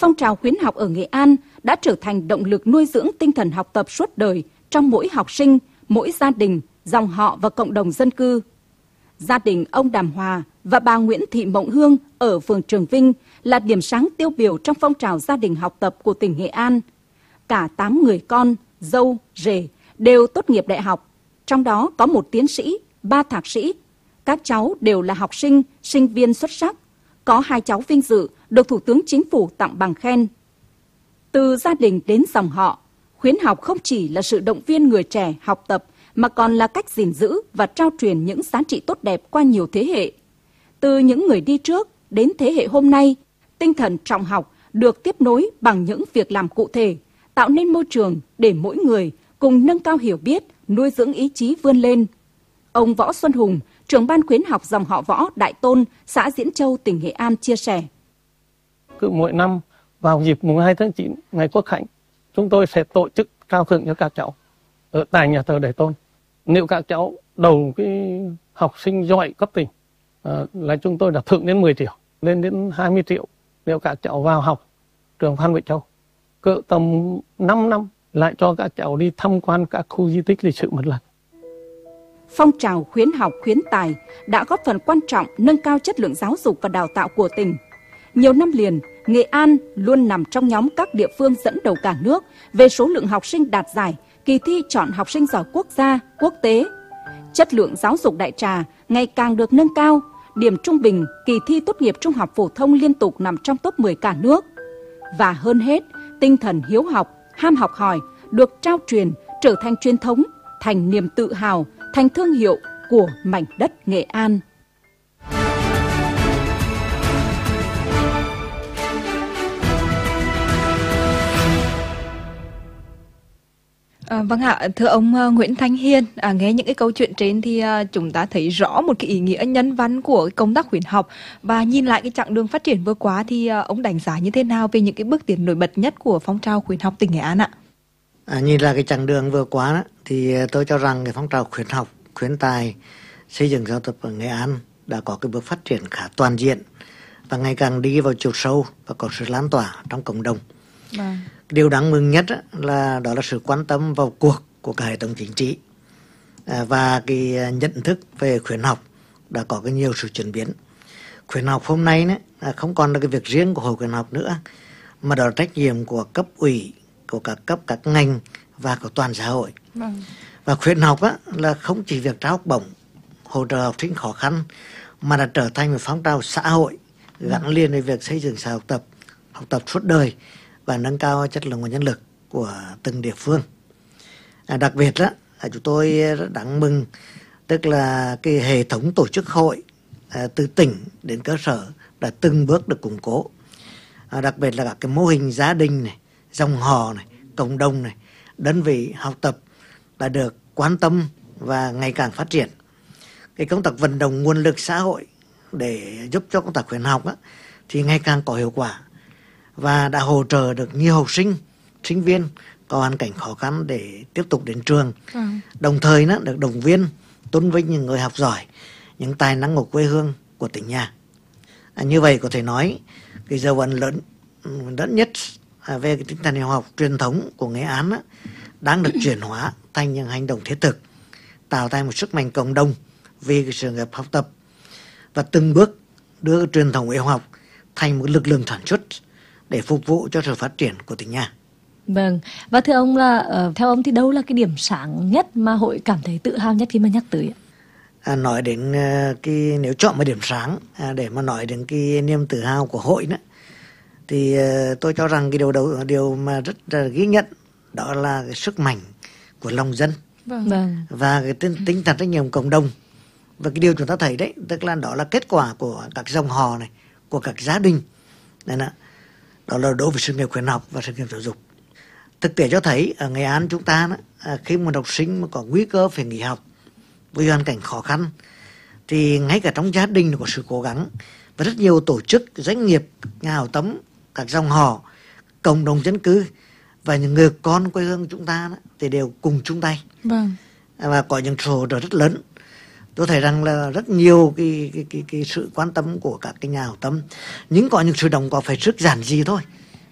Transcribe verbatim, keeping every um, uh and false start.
phong trào khuyến học ở Nghệ An đã trở thành động lực nuôi dưỡng tinh thần học tập suốt đời trong mỗi học sinh, mỗi gia đình, dòng họ và cộng đồng dân cư. Gia đình ông Đàm Hòa và bà Nguyễn Thị Mộng Hương ở phường Trường Vinh là điểm sáng tiêu biểu trong phong trào gia đình học tập của tỉnh Nghệ An. Cả tám người con, dâu, rể đều tốt nghiệp đại học, trong đó có một tiến sĩ, ba thạc sĩ. Các cháu đều là học sinh, sinh viên xuất sắc. Có hai cháu vinh dự được Thủ tướng Chính phủ tặng bằng khen. Từ gia đình đến dòng họ, khuyến học không chỉ là sự động viên người trẻ học tập mà còn là cách gìn giữ và trao truyền những giá trị tốt đẹp qua nhiều thế hệ. Từ những người đi trước đến thế hệ hôm nay, tinh thần trọng học được tiếp nối bằng những việc làm cụ thể, tạo nên môi trường để mỗi người cùng nâng cao hiểu biết, nuôi dưỡng ý chí vươn lên. Ông Võ Xuân Hùng, trưởng ban khuyến học dòng họ Võ Đại Tôn, xã Diễn Châu, tỉnh Nghệ An chia sẻ. Cứ mỗi năm vào dịp mùng hai tháng chín, ngày Quốc khánh, chúng tôi sẽ tổ chức trao thưởng cho các cháu ở tại nhà thờ Đại Tôn. Nếu các cháu đầu cái học sinh giỏi cấp tỉnh à, là chúng tôi đã thưởng đến mười triệu, lên đến hai mươi triệu nếu các cháu vào học trường Phan Bội Châu. Cỡ tầm năm năm lại cho các cháu đi tham quan các khu di tích lịch sử một lần. Phong trào khuyến học khuyến tài đã góp phần quan trọng nâng cao chất lượng giáo dục và đào tạo của tỉnh. Nhiều năm liền, Nghệ An luôn nằm trong nhóm các địa phương dẫn đầu cả nước về số lượng học sinh đạt giải kỳ thi chọn học sinh giỏi quốc gia, quốc tế. Chất lượng giáo dục đại trà ngày càng được nâng cao, điểm trung bình kỳ thi tốt nghiệp trung học phổ thông liên tục nằm trong top mười cả nước. Và hơn hết, tinh thần hiếu học, ham học hỏi được trao truyền trở thành truyền thống, thành niềm tự hào, thành thương hiệu của mảnh đất Nghệ An. À, vâng ạ, thưa ông uh, Nguyễn Thanh Hiên, à, nghe những cái câu chuyện trên thì uh, chúng ta thấy rõ một cái ý nghĩa nhân văn của công tác khuyến học, và nhìn lại cái chặng đường phát triển vừa qua thì uh, ông đánh giá như thế nào về những cái bước tiến nổi bật nhất của phong trào khuyến học tỉnh Nghệ An ạ? À, nhìn lại cái chặng đường vừa qua đó, thì tôi cho rằng cái phong trào khuyến học, khuyến tài, xây dựng giáo tập ở Nghệ An đã có cái bước phát triển khá toàn diện và ngày càng đi vào chiều sâu và có sự lan tỏa trong cộng đồng. Vâng. Điều đáng mừng nhất là đó là sự quan tâm vào cuộc của cả hệ thống chính trị, và cái nhận thức về khuyến học đã có cái nhiều sự chuyển biến. Khuyến học hôm nay không còn là cái việc riêng của hội khuyến học nữa, mà đó là trách nhiệm của cấp ủy, của các cấp, các ngành và của toàn xã hội. Vâng. Và khuyến học á, là không chỉ việc trao học bổng, hỗ trợ học sinh khó khăn, mà đã trở thành một phong trào xã hội gắn liền với việc xây dựng xã học tập, học tập suốt đời và nâng cao chất lượng nguồn nhân lực của từng địa phương. À, đặc biệt đó, chúng tôi rất đáng mừng, tức là cái hệ thống tổ chức hội à, từ tỉnh đến cơ sở đã từng bước được củng cố. À, đặc biệt là các cái mô hình gia đình này, dòng họ này, cộng đồng này, đơn vị học tập đã được quan tâm và ngày càng phát triển. Cái công tác vận động nguồn lực xã hội để giúp cho công tác khuyến học á, thì ngày càng có hiệu quả và đã hỗ trợ được nhiều học sinh, sinh viên có hoàn cảnh khó khăn để tiếp tục đến trường. Ừ. Đồng thời nó được động viên, tôn vinh những người học giỏi, những tài năng của quê hương, của tỉnh nhà. À, như vậy có thể nói cái dấu ấn lớn lớn nhất về cái tinh thần hiếu học truyền thống của Nghệ An á, đang được chuyển hóa thành những hành động thiết thực, tạo thành một sức mạnh cộng đồng vì cái sự nghiệp học tập và từng bước đưa truyền thống hiếu học thành một lực lượng sản xuất để phục vụ cho sự phát triển của tỉnh nhà. Vâng, và thưa ông là uh, theo ông thì đâu là cái điểm sáng nhất mà hội cảm thấy tự hào nhất khi mà nhắc tới? À, nói đến uh, cái nếu chọn một điểm sáng à, để mà nói đến cái niềm tự hào của hội đó, thì uh, tôi cho rằng cái điều đầu điều mà rất uh, ghi nhận đó là cái sức mạnh của lòng dân. Vâng. Và cái tinh, tinh thần trách nhiệm cộng đồng. Và cái điều chúng ta thấy đấy, tức là đó là kết quả của các dòng họ này, của các gia đình. Đấy là, đó là đối với sự nghiệp khuyến học và sự nghiệp giáo dục. Thực tế cho thấy ở Nghệ An chúng ta đó, khi một học sinh mà có nguy cơ phải nghỉ học với hoàn cảnh khó khăn, thì ngay cả trong gia đình có sự cố gắng và rất nhiều tổ chức, doanh nghiệp, nhà hảo tâm, các dòng họ, cộng đồng dân cư và những người con quê hương chúng ta đó, thì đều cùng chung tay. Vâng. Và có những sự hỗ trợ rất lớn. Tôi thấy rằng là rất nhiều cái, cái, cái, cái sự quan tâm của các cái nhà hảo tâm, nhưng có những sự đóng góp phải rất giản dị thôi.